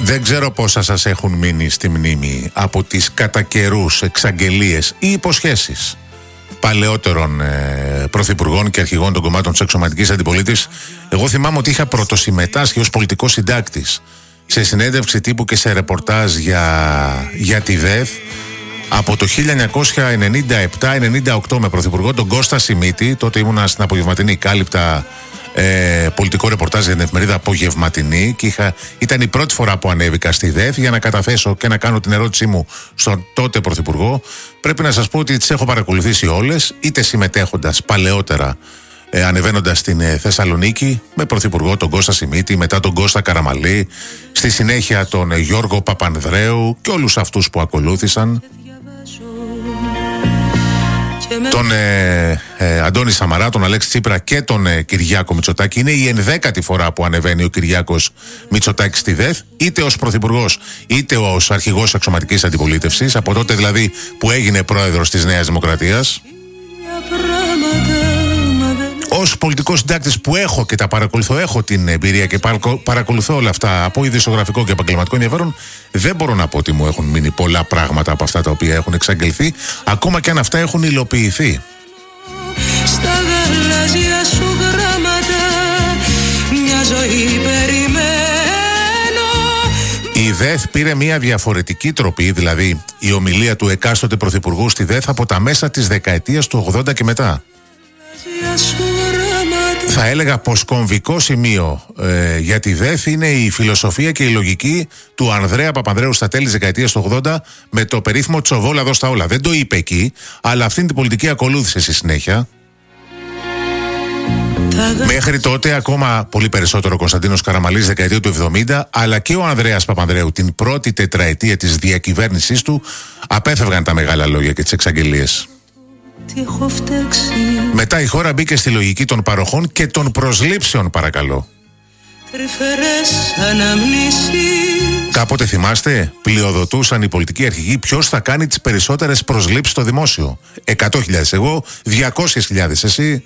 Δεν ξέρω πόσα σας έχουν μείνει στη μνήμη από τις κατά καιρούς εξαγγελίες ή υποσχέσεις παλαιότερων πρωθυπουργών και αρχηγών των κομμάτων της εξωματικής αντιπολίτευσης. Εγώ θυμάμαι ότι είχα πρωτοσυμμετάσχει ως πολιτικός συντάκτης σε συνέντευξη τύπου και σε ρεπορτάζ για τη ΔΕΘ από το 1997-98 με πρωθυπουργό τον Κώστα Σιμίτη. Τότε ήμουνα στην Απογευματινή, κάλυπτα πολιτικό ρεπορτάζ για την εφημερίδα Απογευματινή και ήταν η πρώτη φορά που ανέβηκα στη ΔΕΘ για να καταθέσω και να κάνω την ερώτησή μου στον τότε πρωθυπουργό. Πρέπει να σας πω ότι τις έχω παρακολουθήσει όλες, είτε συμμετέχοντας παλαιότερα, ανεβαίνοντας στην Θεσσαλονίκη με πρωθυπουργό τον Κώστα Σιμίτη, μετά τον Κώστα Καραμαλή, στη συνέχεια τον Γιώργο Παπανδρέου και όλους αυτούς που ακολούθησαν, τον Αντώνη Σαμαρά, τον Αλέξη Τσίπρα και τον Κυριάκο Μητσοτάκη. Είναι η 11η φορά που ανεβαίνει ο Κυριάκος Μητσοτάκης στη ΔΕΘ, είτε ως πρωθυπουργός είτε ως αρχηγός εξωματικής αντιπολίτευσης, από τότε δηλαδή που έγινε πρόεδρος της Νέας Δημοκρατίας. Ως πολιτικός συντάκτης που έχω και τα παρακολουθώ, έχω την εμπειρία και παρακολουθώ όλα αυτά από ειδησιογραφικό και επαγγελματικό ενδιαφέρον, δεν μπορώ να πω ότι μου έχουν μείνει πολλά πράγματα από αυτά τα οποία έχουν εξαγγελθεί, ακόμα και αν αυτά έχουν υλοποιηθεί. Στα γαλάζια σου γράμματα μια ζωή περιμένω. Η ΔΕΘ πήρε μια διαφορετική τροπή, δηλαδή η ομιλία του εκάστοτε πρωθυπουργού στη ΔΕΘ από τα μέσα της δεκαετίας του 80 και μετά. Θα έλεγα πως κομβικό σημείο για τη ΔΕΘ είναι η φιλοσοφία και η λογική του Ανδρέα Παπανδρέου στα τέλη της δεκαετίας του 80 με το περίφημο τσοβόλα δώσ' τα όλα. Δεν το είπε εκεί, αλλά αυτήν την πολιτική ακολούθησε στη συνέχεια. Μέχρι τότε ακόμα πολύ περισσότερο ο Κωνσταντίνος Καραμαλής δεκαετία του 70, αλλά και ο Ανδρέας Παπανδρέου την πρώτη τετραετία της διακυβέρνησής του απέφευγαν τα μεγάλα λόγια και τις εξαγγελίες. Μετά η χώρα μπήκε στη λογική των παροχών και των προσλήψεων, παρακαλώ. Κάποτε θυμάστε, πλειοδοτούσαν οι πολιτικοί αρχηγοί ποιος θα κάνει τις περισσότερες προσλήψεις στο δημόσιο. 100.000 εγώ, 200.000 εσύ.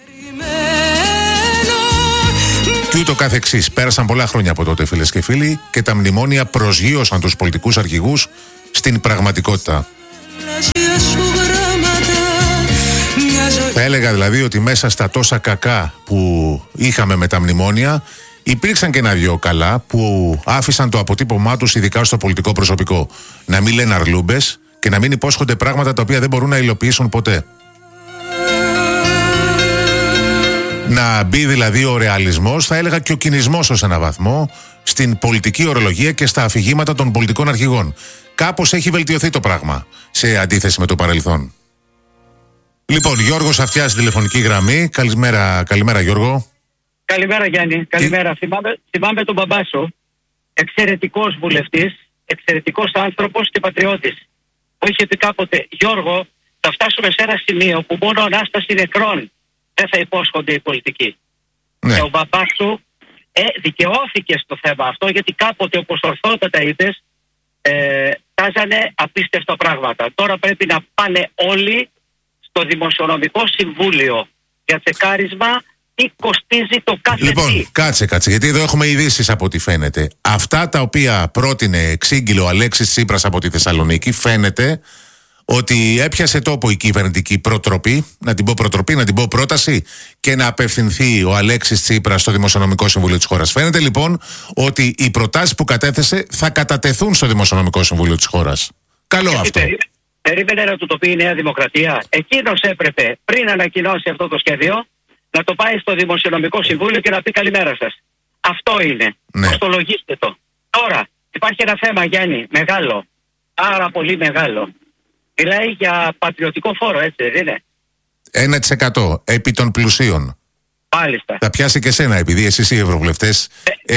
Και ούτω κάθε εξής. Πέρασαν πολλά χρόνια από τότε, φίλες και φίλοι, και τα μνημόνια προσγείωσαν τους πολιτικούς αρχηγούς στην πραγματικότητα. Θα έλεγα δηλαδή ότι μέσα στα τόσα κακά που είχαμε με τα μνημόνια υπήρξαν και ένα-δυο καλά που άφησαν το αποτύπωμά τους, ειδικά στο πολιτικό προσωπικό. Να μην λένε αρλούμπες και να μην υπόσχονται πράγματα τα οποία δεν μπορούν να υλοποιήσουν ποτέ. Να μπει δηλαδή ο ρεαλισμός, θα έλεγα και ο κινησμός ως ένα βαθμό, στην πολιτική ορολογία και στα αφηγήματα των πολιτικών αρχηγών. Κάπως έχει βελτιωθεί το πράγμα σε αντίθεση με το παρελθόν. Λοιπόν, Γιώργος Αυτιάς, τηλεφωνική γραμμή. Καλημέρα Γιώργο. Καλημέρα Γιάννη, καλημέρα. Θυμάμαι τον μπαμπά σου, εξαιρετικός βουλευτής, εξαιρετικός άνθρωπος και πατριώτης, που είχε πει κάποτε: Γιώργο, θα φτάσουμε σε ένα σημείο που μόνο ανάσταση νεκρών δεν θα υπόσχονται οι πολιτικοί. Ναι. Και ο μπαμπάς σου δικαιώθηκε στο θέμα αυτό, γιατί κάποτε, όπως ορθότατα είπες, τάζανε απίστευτα πράγματα. Τώρα πρέπει να πάνε όλοι στο Δημοσιονομικό Συμβούλιο για τσεκάρισμα τι κοστίζει το κάθε Λοιπόν, κάτσε, γιατί εδώ έχουμε ειδήσεις από ό,τι φαίνεται. Αυτά τα οποία πρότεινε εξήγηλε ο Αλέξης Τσίπρας από τη Θεσσαλονίκη, φαίνεται ότι έπιασε τόπο η κυβερνητική προτροπή, να την πω πρόταση, και να απευθυνθεί ο Αλέξης Τσίπρας στο Δημοσιονομικό Συμβούλιο της χώρας. Φαίνεται λοιπόν ότι οι προτάσεις που κατέθεσε θα κατατεθούν στο Δημοσιονομικό Συμβούλιο της χώρας. Καλό αυτό. Περίμενε να του το πει η Νέα Δημοκρατία. Εκείνος έπρεπε πριν ανακοινώσει αυτό το σχέδιο να το πάει στο Δημοσιονομικό Συμβούλιο και να πει καλημέρα σας. Αυτό είναι. Ναι. Κοστολογήστε το. Τώρα υπάρχει ένα θέμα, Γιάννη, μεγάλο. Πάρα πολύ μεγάλο. Μιλάει για πατριωτικό φόρο, έτσι δεν είναι? 1% επί των πλουσίων. Μάλιστα. Θα πιάσει και σένα, επειδή εσείς οι ευρωβουλευτές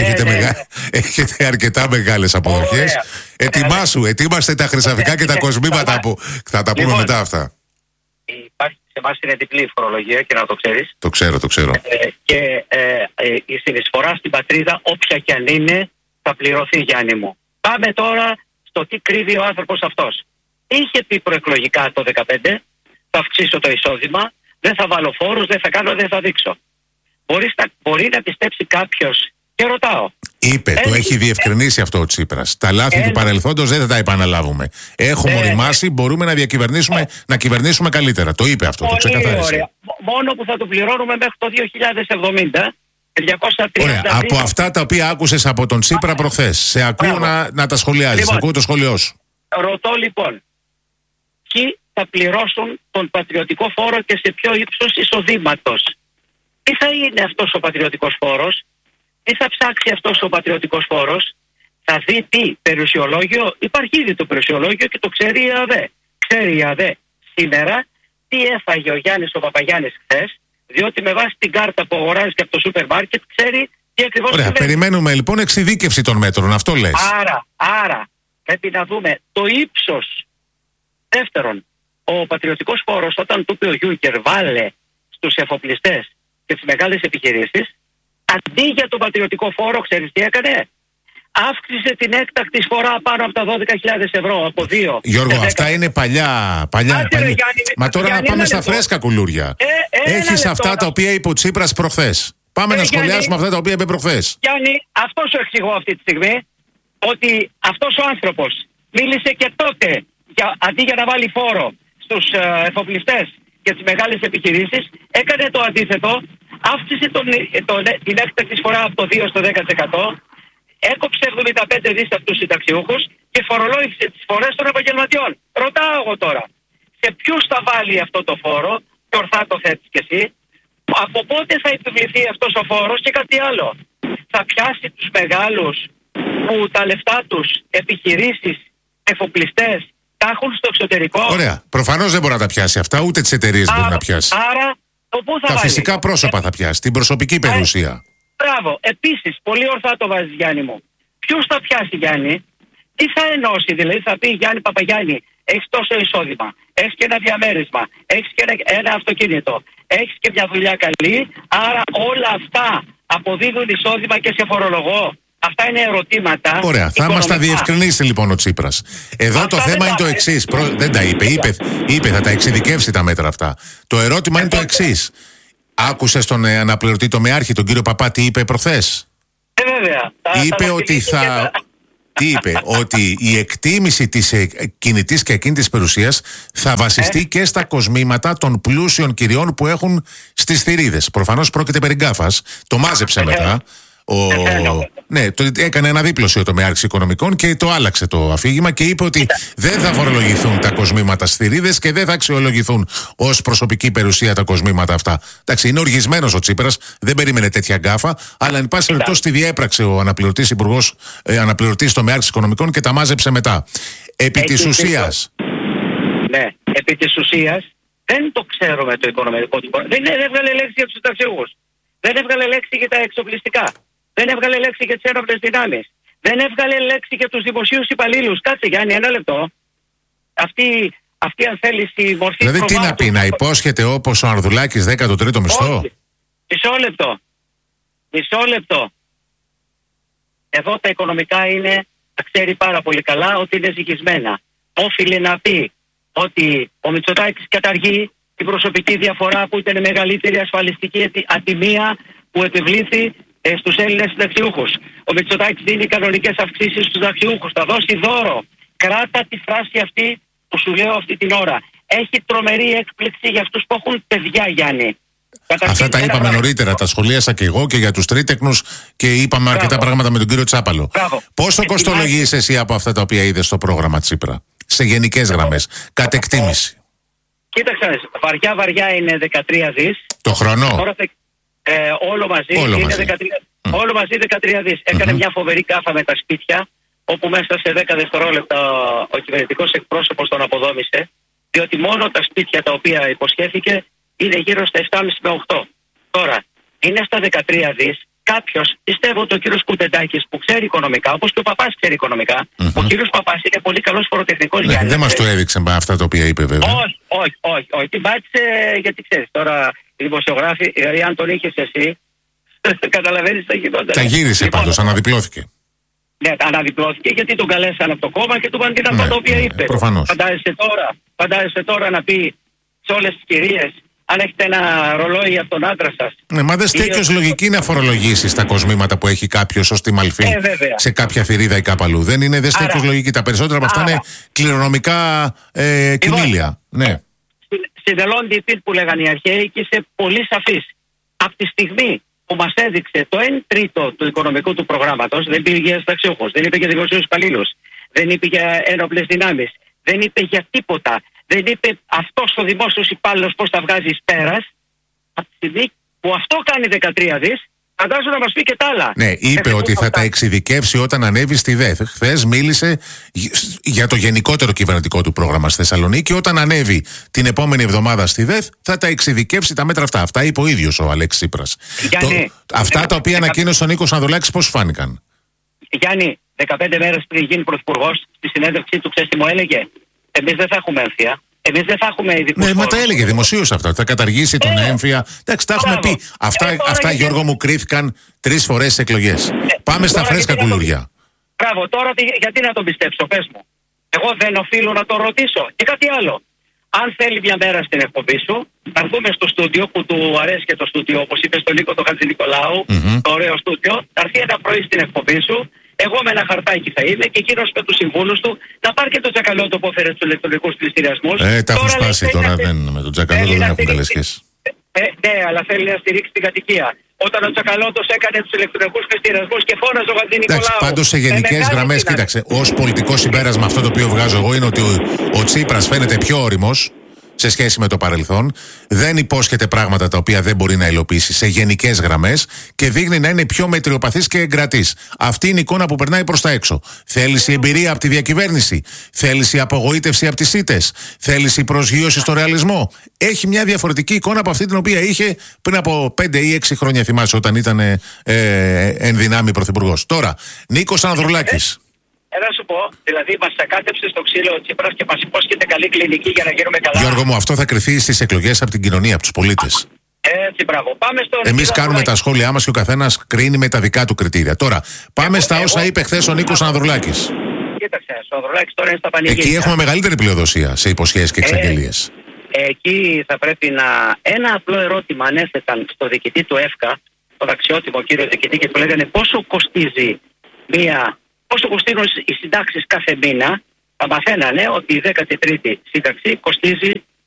έχετε αρκετά μεγάλες αποδοχές. Ετοίμαστε τα χρυσαφικά και τα κοσμήματα που θα τα πούμε μετά αυτά. Υπάρχει σε εμάς είναι διπλή φορολογία και να το ξέρεις. Το ξέρω. Και η συνεισφορά στην πατρίδα, όποια και αν είναι, θα πληρωθεί, Γιάννη μου. Πάμε τώρα στο τι κρύβει ο άνθρωπος αυτός. Είχε πει προεκλογικά το 2015, θα αυξήσω το εισόδημα, δεν θα βάλω φόρους, δεν θα δείξω. Μπορεί να πιστέψει κάποιος Και ρωτάω. Είπε, το έχει διευκρινίσει αυτό ο Τσίπρας. Τα λάθη του παρελθόντος δεν θα τα επαναλάβουμε. Έχουμε οριμάσει, μπορούμε να κυβερνήσουμε καλύτερα. Το είπε αυτό, το ξεκαθάρισε. Μόνο που θα το πληρώνουμε μέχρι το 2070. 230. Ωραία. Από αυτά τα οποία άκουσες από τον Τσίπρα προχθές, σε ακούω να τα σχολιάζεις. Λοιπόν, ακούω το σχόλιο σου. Ρωτώ λοιπόν, ποιοι θα πληρώσουν τον πατριωτικό φόρο και σε ποιο ύψος εισοδήματος? Τι θα είναι αυτός ο πατριωτικός φόρος? Τι θα ψάξει αυτός ο πατριωτικός φόρος? Θα δει τι περιουσιολόγιο? Υπάρχει ήδη το περιουσιολόγιο και το ξέρει η ΑΔΕ. Ξέρει η ΑΔΕ σήμερα τι έφαγε ο Γιάννης ο Παπαγιάννης χθες, διότι με βάση την κάρτα που αγοράζει και από το σούπερ μάρκετ ξέρει τι ακριβώς. Ωραία, περιμένουμε λοιπόν εξειδίκευση των μέτρων, αυτό λες. Άρα πρέπει να δούμε το ύψος. Δεύτερον, ο πατριωτικός φόρος, όταν του είπε ο Γιούνκερ βάλε στους εφοπλιστές και τις μεγάλες επιχειρήσεις, αντί για τον πατριωτικό φόρο, ξέρεις τι έκανε? Αύξησε την έκτακτη εισφορά πάνω από τα 12.000 ευρώ, από 2. Γιώργο, αυτά είναι παλιά. Μα τώρα να πάμε στα φρέσκα κουλούρια. Έχεις αυτά τα οποία είπε ο Τσίπρας προχθές. Πάμε να σχολιάσουμε αυτά τα οποία είπε προχθές. Γιάννη, αυτό σου εξηγώ αυτή τη στιγμή, ότι αυτός ο άνθρωπος μίλησε και τότε, αντί για να βάλει φόρο στους εφοπλιστές και τις μεγάλες επιχειρήσεις, έκανε το αντίθετο, αύξησε την έκτακτη εισφορά από το 2% στο 10%, έκοψε 75 δις από τους συνταξιούχους και φορολόγησε τις φορές των επαγγελματιών. Ρωτάω εγώ τώρα, σε ποιους θα βάλει αυτό το φόρο, και ορθά το θέτεις κι εσύ, από πότε θα επιβληθεί αυτός ο φόρος? Και κάτι άλλο, θα πιάσει τους μεγάλους που τα λεφτά τους επιχειρήσεις, εφοπλιστές, τα έχουν στο εξωτερικό? Ωραία, προφανώς δεν μπορεί να τα πιάσει αυτά, ούτε τις εταιρείες μπορεί να πιάσει. Άρα, πού θα τα βάλει? φυσικά πρόσωπα θα πιάσει, την προσωπική περιουσία. Μπράβο. Επίσης, πολύ ορθά το βάζεις, Γιάννη μου. Ποιους θα πιάσει, Γιάννη? Τι θα ενώσει? Δηλαδή θα πει, Γιάννη Παπαγιάννη, έχεις τόσο εισόδημα, έχεις και ένα διαμέρισμα, έχεις και ένα αυτοκίνητο, έχεις και μια δουλειά καλή, άρα όλα αυτά αποδίδουν εισόδημα και σε φορολογώ? Αυτά είναι ερωτήματα. Ωραία, θα μας τα διευκρινίσει λοιπόν ο Τσίπρας. Εδώ αυτά το θέμα είναι το εξής. Δεν τα είπε, θα τα εξειδικεύσει τα μέτρα αυτά. Το ερώτημα είναι το εξής. Άκουσες τον αναπληρωτή τομεάρχη, τον κύριο Παπά, τι είπε προχθές? Βέβαια. Είπε ότι τι είπε? Ότι η εκτίμηση της κινητής και ακίνητης περιουσίας θα βασιστεί και στα κοσμήματα των πλούσιων κυριών που έχουν στις θηρίδες. Προφανώς πρόκειται περί γκάφας. Το μάζεψε μετά. Ναι, έκανε αναδίπλωση ο τομεάρχης οικονομικών και το άλλαξε το αφήγημα και είπε ότι δεν θα φορολογηθούν τα κοσμήματα στις θηρίδες και δεν θα αξιολογηθούν ως προσωπική περιουσία τα κοσμήματα αυτά. Εντάξει, είναι οργισμένος ο Τσίπρας, δεν περίμενε τέτοια γκάφα, αλλά εν πάση περιπτώσει τη διέπραξε ο αναπληρωτής τομεάρχης οικονομικών και τα μάζεψε μετά. Επί της ουσίας. Ναι, επί της ουσίας δεν το ξέρουμε το οικονομικό. Δεν έβγαλε λέξη για τους συνταξιούχους. Δεν έβγαλε λέξη για τα εξοπλιστικά. Δεν έβγαλε λέξη για τις ένοπλες δυνάμεις. Δεν έβγαλε λέξη για τους δημοσίους υπαλλήλους. Κάτσε, Γιάννη, ένα λεπτό. Αυτή αν θέλει η μορφή. Δηλαδή τι να πει, να υπόσχεται όπως ο Ανδρουλάκης 13ο μισθό? Όχι. Μισό λεπτό. Εδώ τα οικονομικά είναι, τα ξέρει πάρα πολύ καλά, ότι είναι ζυγισμένα. Όφιλε να πει ότι ο Μητσοτάκης καταργεί την προσωπική διαφορά που ήταν η μεγαλύτερη ασφαλιστική ατιμία που επιβλήθη στους Έλληνες συνταξιούχους. Ο Μητσοτάκης δίνει κανονικές αυξήσεις στους συνταξιούχους. Θα δώσει δώρο. Κράτα τη φράση αυτή που σου λέω αυτή την ώρα. Έχει τρομερή έκπληξη για αυτούς που έχουν παιδιά, Γιάννη. Αυτά τα είπαμε νωρίτερα, τα σχολίασα και εγώ και για τους τρίτεκνους και είπαμε αρκετά πράγματα με τον κύριο Τσάπαλο. Πόσο κοστολογείς εσύ από αυτά τα οποία είδες στο πρόγραμμα Τσίπρα, σε γενικές γραμμές, κατ' εκτίμηση? Κοίταξε, βαριά είναι 13 δις. Το χρόνο. Όλο μαζί 13 δις. Έκανε μια φοβερή κάφα με τα σπίτια, όπου μέσα σε 10 δευτερόλεπτα ο κυβερνητικός εκπρόσωπος τον αποδόμησε, διότι μόνο τα σπίτια τα οποία υποσχέθηκε είναι γύρω στα 7,5 με 8. Τώρα, είναι στα 13 δις. Κάποιος, πιστεύω ότι ο κύριος Κουτεντάκης που ξέρει οικονομικά, όπως και ο Παπάς ξέρει οικονομικά, ο κύριος Παπάς είναι πολύ καλός φοροτεχνικός. Ναι, δεν μας το έδειξε με αυτά τα οποία είπε, βέβαια. Όχι. Την πάτησε γιατί ξέρεις τώρα οι δημοσιογράφοι, δηλαδή αν τον είχες εσύ, καταλαβαίνεις τα γινόταν. Τα γύρισε πάντως, αναδιπλώθηκε. Ναι, αναδιπλώθηκε γιατί τον καλέσαν από το κόμμα και του είπαν την αυτά τα οποία είπε. Προφανώς. Φαντάζεσαι τώρα να πει σε όλες τις κυρίες αν έχετε ένα ρολόι από τον άντρα σας. Ναι, μα δεν στέκει ως λογική να φορολογήσεις τα κοσμήματα που έχει κάποιος ως τη μαλφή σε κάποια θηρίδα ή κάπου αλλού. Δεν στέκει ως λογική. Τα περισσότερα από αυτά είναι κληρονομικά κινήλια. Ναι. Στην Ελλόνδη που λέγανε οι αρχαίοι, και είσαι πολύ σαφής. Από τη στιγμή που μας έδειξε το 1/3 του οικονομικού του προγράμματος, δεν είπε για συνταξιούχους, δεν είπε για δημοσίους υπαλλήλους, δεν είπε για ένοπλες δυνάμεις, δεν είπε για τίποτα. Δεν είπε αυτός ο δημόσιος υπάλληλος πώς θα βγάζει εις πέρας. Από τη στιγμή που αυτό κάνει 13 δις, φαντάζομαι να μας πει και τα άλλα. Ναι, είπε ότι θα τα εξειδικεύσει όταν ανέβει στη ΔΕΘ. Χθες μίλησε για το γενικότερο κυβερνητικό του πρόγραμμα στη Θεσσαλονίκη. Όταν ανέβει την επόμενη εβδομάδα στη ΔΕΘ, θα τα εξειδικεύσει τα μέτρα αυτά. Αυτά είπε ο ίδιος ο Αλέξης Τσίπρας. Αυτά τα οποία ανακοίνωσε ο Νίκος Ανδρουλάκης, πώς φάνηκαν? Γιάννη, 15 μέρες πριν γίνει πρωθυπουργός, στη συνέντευξή του, ξέρεις τι μου έλεγε? Εμείς δεν θα έχουμε έμφυα. Εμείς δεν θα έχουμε ειδικούς. Ναι, μα τα έλεγε δημοσίως αυτά. Θα καταργήσει τον έμφυα. Εντάξει, τα έχουμε πει. Αυτά Γιώργο μου, κρίθηκαν 3 φορές στις εκλογές. Πάμε στα φρέσκα κουλούρια. Μπράβο, τώρα γιατί να τον πιστέψω, πες μου. Εγώ δεν οφείλω να τον ρωτήσω. Και κάτι άλλο. Αν θέλει μια μέρα στην εκπομπή σου, θα έρθουμε στο στούντιο που του αρέσει και το στούντιο, όπως είπε στον Νίκο τον Χατζηνικολάου, το ωραίο στούντιο. Θα έρθει ένα πρωί στην εκπομπή σου. Εγώ με ένα χαρτάκι θα είμαι και εκείνος με τους συμβούλους του να πάρει και το τσακαλώτο που έφερε στους ηλεκτρονικούς πληστηριασμούς. Τα έχουν σπάσει τώρα, με τον τσακαλώτο δεν έχουν καλές σχέσεις. Ναι, αλλά θέλει να στηρίξει την κατοικία. Όταν ο Τσακαλώτος έκανε τους ηλεκτρονικούς πληστηριασμούς και φώναζε ο Χατζηνικολάου. Εντάξει, πάντως σε γενικές γραμμές, κοίταξε, ως πολιτικό συμπέρασμα αυτό το οποίο βγάζω εγώ είναι ότι ο Τσίπρας φαίνεται πιο όριμος σε σχέση με το παρελθόν, δεν υπόσχεται πράγματα τα οποία δεν μπορεί να υλοποιήσει σε γενικές γραμμές και δείχνει να είναι πιο μετριοπαθής και εγκρατής. Αυτή είναι η εικόνα που περνάει προς τα έξω. Θέληση εμπειρία από τη διακυβέρνηση, θέληση απογοήτευση από τις ήττες, θέληση προσγείωση στο ρεαλισμό. Έχει μια διαφορετική εικόνα από αυτή την οποία είχε πριν από 5 ή 6 χρόνια, θυμάσαι, όταν ήταν εν δυνάμει πρωθυπουργός. Τώρα, Νίκος Ανδρουλάκης. Να σου πω, δηλαδή μας ακάτεψε στο ξύλο ο Τσίπρας και μας υπόσχεται καλή κλινική για να γίνουμε καλά. Γιώργο μου, αυτό θα κριθεί στις εκλογές από την κοινωνία, από τους πολίτες. Έτσι, μπράβο. Εμείς κάνουμε τα σχόλιά μας και ο καθένας κρίνει με τα δικά του κριτήρια. Τώρα, πάμε στα όσα είπε χθες ο Νίκος Ανδρουλάκης. Κοίταξε, ο Ανδρουλάκης τώρα είναι στα πανηγύρια. Εκεί έχουμε μεγαλύτερη πλειοδοσία σε υποσχέσεις και εξαγγελίες. Εκεί θα πρέπει να. Ένα απλό ερώτημα ανέθεταν στο διοικητή του ΕΦΚΑ, τον αξιότιμο κύριο διοικητή, και του λέγανε πόσο κοστίζει πόσο κοστίζουν οι συντάξεις κάθε μήνα. Θα μαθαίνανε ότι η 13η σύνταξη κοστίζει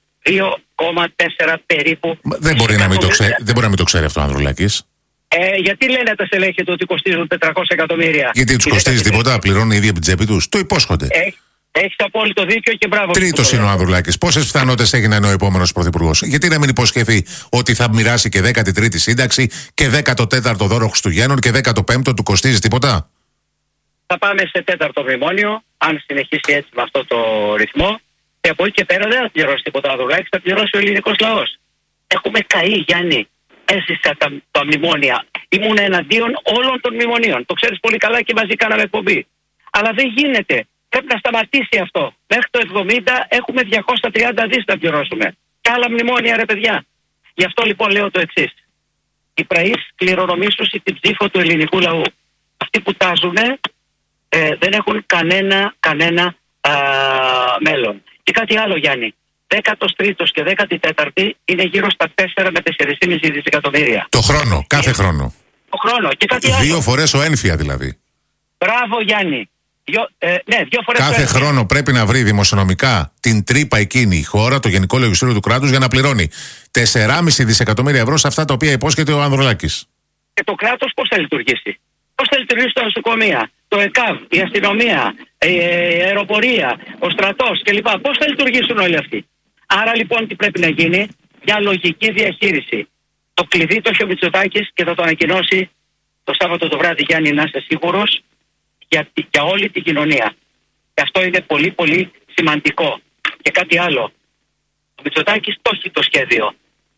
2,4 περίπου. Δεν μπορεί να μην το ξέρει αυτό ο Ανδρουλάκης. Γιατί λένε τα στελέχη του ότι κοστίζουν 400 εκατομμύρια? Γιατί τους κοστίζει τίποτα, πληρώνουν οι ίδιοι από την τσέπη τους. Το υπόσχονται. Έχεις απόλυτο δίκιο και μπράβο. Τρίτος είναι ο Ανδρουλάκης. Πόσες πιθανότητες έχει να είναι ο επόμενος πρωθυπουργός? Γιατί να μην υποσχεθεί ότι θα μοιράσει και 13η σύνταξη και 14ο δώρο Χριστουγέννων και 15ο, του κοστίζει τίποτα? Θα πάμε σε 4ο μνημόνιο, αν συνεχίσει έτσι με αυτό το ρυθμό. Και από εκεί και πέρα δεν θα πληρώσει τίποτα ο Ανδρουλάκης, θα πληρώσει ο ελληνικός λαός. Έχουμε καεί, Γιάννη. Έζησα τα μνημόνια. Ήμουν εναντίον όλων των μνημονίων. Το ξέρεις πολύ καλά και μαζί κάναμε εκπομπή. Αλλά δεν γίνεται. Πρέπει να σταματήσει αυτό. Μέχρι το 70 έχουμε 230 δις να πληρώσουμε. Και άλλα μνημόνια, ρε παιδιά. Γι' αυτό λοιπόν λέω το εξής. Οι πραείς κληρονομήσουν την ψήφο του ελληνικού λαού. Αυτοί που τάζουνε δεν έχουν κανένα μέλλον. Και κάτι άλλο, Γιάννη. 13ος και 14η είναι γύρω στα 4 με 4,5 δισεκατομμύρια. Το χρόνο, κάθε χρόνο. Το χρόνο. Και κάτι άλλο. 2 φορές ο έμφυα δηλαδή. Μπράβο, Γιάννη. 2 φορές. Κάθε χρόνο πρέπει να βρει δημοσιονομικά την τρύπα εκείνη η χώρα, το Γενικό Λογιστήριο του Κράτους, για να πληρώνει 4,5 δισεκατομμύρια ευρώ σε αυτά τα οποία υπόσχεται ο Ανδρουλάκης. Και το κράτος πώς θα λειτουργήσει? Πώς θα λειτουργήσει τα νοσοκομεία, το ΕΚΑΒ, η αστυνομία, η αεροπορία, ο στρατός κλπ. Πώς θα λειτουργήσουν όλοι αυτοί? Άρα λοιπόν τι πρέπει να γίνει? Μια λογική διαχείριση. Το κλειδί το έχει ο Μητσοτάκης και θα το ανακοινώσει το Σάββατο το βράδυ, Γιάννη, να είσαι σίγουρος, για όλη την κοινωνία. Και αυτό είναι πολύ πολύ σημαντικό. Και κάτι άλλο. Ο Μητσοτάκης το έχει το σχέδιο.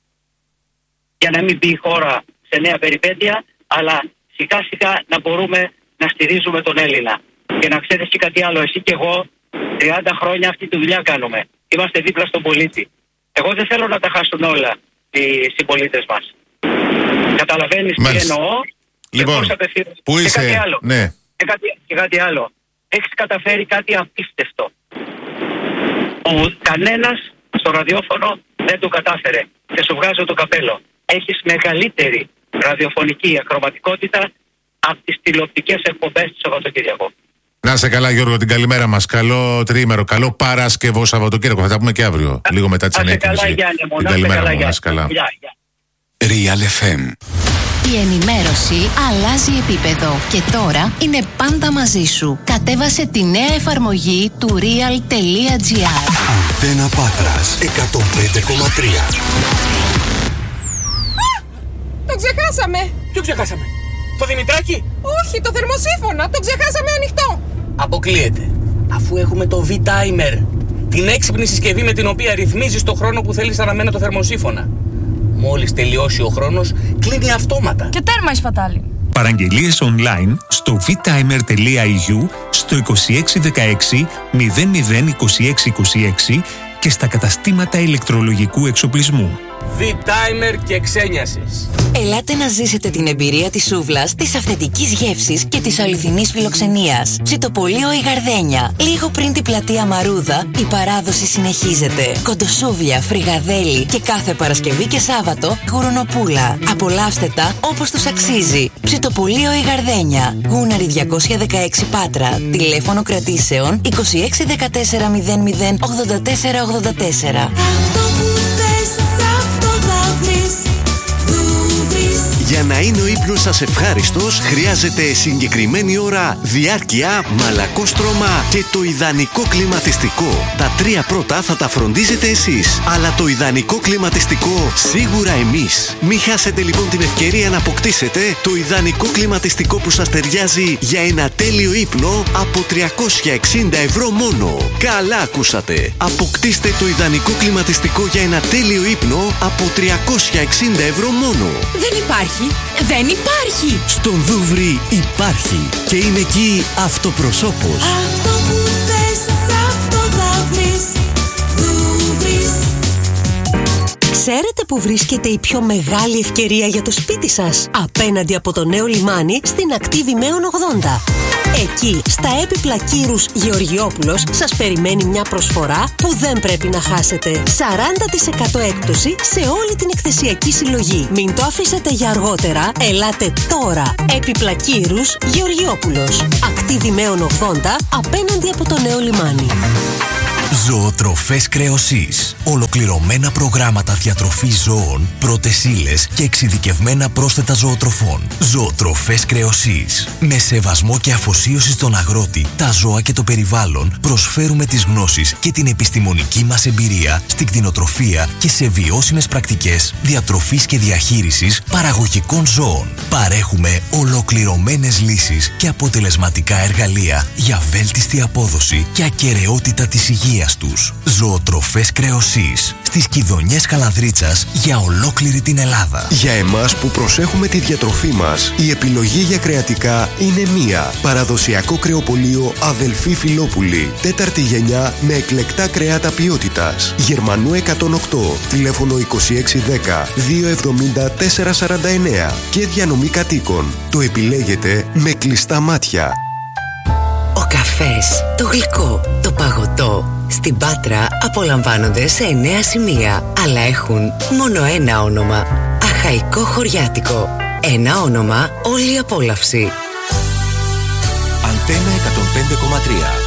Για να μην μπει η χώρα σε νέα περιπέτεια, αλλά σιγά σιγά να μπορούμε να στηρίζουμε τον Έλληνα. Και να ξέρεις και κάτι άλλο, εσύ και εγώ 30 χρόνια αυτή τη δουλειά κάνουμε. Είμαστε δίπλα στον πολίτη. Εγώ δεν θέλω να τα χάσουν όλα οι συμπολίτες μας. Καταλαβαίνεις τι εννοώ? Λοιπόν, πού είσαι? Κάτι άλλο. Ναι. Και κάτι άλλο. Έχεις καταφέρει κάτι απίστευτο. Κανένας στο ραδιόφωνο δεν το κατάφερε. Και σου βγάζω το καπέλο. Έχεις μεγαλύτερη ραδιοφωνική ακροματικότητα από τις τηλεοπτικές εκπομπές του Σαββατοκύριακου. Να είστε καλά, Γιώργο, την καλημέρα μας. Καλό τριήμερο, καλό Παρασκευό Σαββατοκύριακο. Θα τα πούμε και αύριο, λίγο μετά τις 9:30. Να είστε καλά, Γιάννη μου. Να είστε καλά. Real FM. Η ενημέρωση αλλάζει επίπεδο και τώρα είναι πάντα μαζί σου. Κατέβασε τη νέα εφαρμογή του real.gr. Αντένα Πάτρας 105,3. Το ξεχάσαμε! Ποιο ξεχάσαμε? Το Δημητράκη? Όχι, το θερμοσύφωνα! Το ξεχάσαμε ανοιχτό! Αποκλείεται. Αφού έχουμε το V-Timer, την έξυπνη συσκευή με την οποία ρυθμίζεις το χρόνο που θέλεις να αναμένει το θερμοσύφωνα. Μόλις τελειώσει ο χρόνος, κλείνει αυτόματα. Και τέρμα η σπατάλη. Παραγγελίες online στο vtimer.eu, στο 2616 002626 και στα καταστήματα ηλεκτρολογικού εξοπλισμού. V-Timer και ξένιασες. Ελάτε να ζήσετε την εμπειρία της σούβλας, της αυθεντικής γεύσης και της αληθινής φιλοξενίας. Ψητοπολείο η Γαρδένια. Λίγο πριν την πλατεία Μαρούδα, η παράδοση συνεχίζεται. Κοντοσούβλια, φρυγαδέλι και κάθε Παρασκευή και Σάββατο γουρουνοπούλα. Απολαύστε τα όπως τους αξίζει. Ψητοπολείο η Γαρδένια. Γούναρη 216 Πάτρα. Τηλέφωνο κρατήσεων 2614 00 84 84. Για να είναι ο ύπνος σας ευχάριστος, χρειάζεται συγκεκριμένη ώρα, διάρκεια, μαλακόστρωμα και το ιδανικό κλιματιστικό. Τα τρία πρώτα θα τα φροντίζετε εσείς, αλλά το ιδανικό κλιματιστικό σίγουρα εμείς. Μην χάσετε λοιπόν την ευκαιρία να αποκτήσετε το ιδανικό κλιματιστικό που σας ταιριάζει για ένα τέλειο ύπνο από 360 ευρώ μόνο. Καλά ακούσατε! Αποκτήστε το ιδανικό κλιματιστικό για ένα τέλειο ύπνο από 360 ευρώ μόνο. Δεν υπάρχει! Δεν υπάρχει! Στον Δούβρι υπάρχει και είναι εκεί αυτοπροσώπος. Αυτό που θες, αυτό θα βρεις. Δούβρις. Ξέρετε που βρίσκεται η πιο μεγάλη ευκαιρία για το σπίτι σας? Απέναντι από το νέο λιμάνι στην ακτή Δημαίων 80. Εκεί, στα έπιπλα Κύρους Γεωργιόπουλος, σας περιμένει μια προσφορά που δεν πρέπει να χάσετε. 40% έκπτωση σε όλη την εκθεσιακή συλλογή. Μην το αφήσετε για αργότερα. Ελάτε τώρα. Έπιπλα Κύρους Γεωργιόπουλος. Ακτή Δημαίων 80, απέναντι από το νέο λιμάνι. Ζωοτροφές Κρεοσής. Ολοκληρωμένα προγράμματα διατροφής ζώων, πρώτες ύλες και εξειδικευμένα πρόσθετα ζωοτροφών. Ζωοτροφές Κρεοσής. Με σεβασμό και αφοσίωση στον αγρότη, τα ζώα και το περιβάλλον, προσφέρουμε τις γνώσεις και την επιστημονική μας εμπειρία στην κτηνοτροφία και σε βιώσιμες πρακτικές διατροφής και διαχείρισης παραγωγικών ζώων. Παρέχουμε ολοκληρωμένες λύσεις και αποτελεσματικά εργαλεία για βέλτιστη απόδοση και ακεραιότητα της υγείας τους. Ζωοτροφές Κρεοσής. Στις Κιδωνιές Καλανδρίτσας για ολόκληρη την Ελλάδα. Για εμάς που προσέχουμε τη διατροφή μας, η επιλογή για κρεατικά είναι μία. Παραδοσιακό κρεοπωλείο Αδελφή Φιλόπουλη. 4η γενιά με εκλεκτά κρεάτα ποιότητας. Γερμανού 108. Τηλέφωνο 2610 270 449. Και διανομή κατοίκων. Το επιλέγετε με κλειστά μάτια. Ο καφές, το γλυκό, το παγωτό. Στην Πάτρα απολαμβάνονται σε 9 σημεία, αλλά έχουν μόνο ένα όνομα. Αχαϊκό Χωριάτικο. Ένα όνομα, όλη η απόλαυση. Αντένα 105,3.